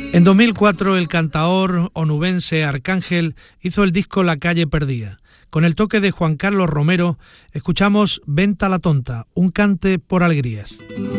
En 2004 el cantaor onubense Arcángel hizo el disco La calle perdía. Con el toque de Juan Carlos Romero escuchamos Venta la tonta, un cante por alegrías.